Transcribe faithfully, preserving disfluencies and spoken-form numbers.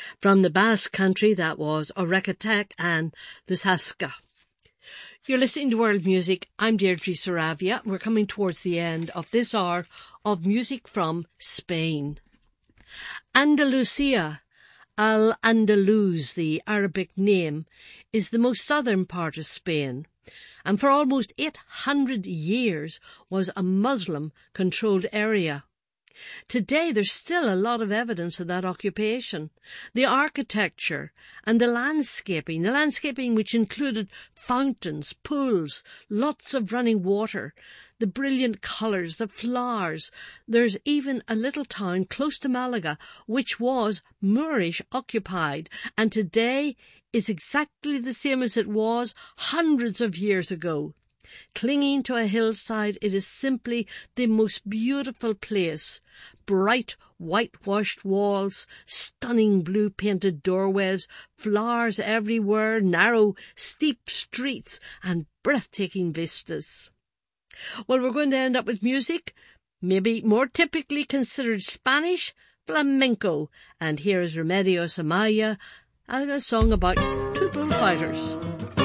From the Basque Country, that was Orecatec and Lusasca. You're listening to World Music. I'm Deirdre Saravia. We're coming towards the end of this hour of music from Spain. Andalusia, Al-Andalus, the Arabic name, is the most southern part of Spain, and for almost eight hundred years was a Muslim-controlled area. Today there's still a lot of evidence of that occupation. The architecture and the landscaping, the landscaping which included fountains, pools, lots of running water, the brilliant colours, the flowers. There's even a little town close to Malaga which was Moorish occupied and today is exactly the same as it was hundreds of years ago. Clinging to a hillside, it is simply the most beautiful place. Bright whitewashed walls, stunning blue-painted doorways, flowers everywhere, narrow, steep streets, and breathtaking vistas. Well, we're going to end up with music, maybe more typically considered Spanish, flamenco. And here is Remedios Amaya and a song about two bullfighters.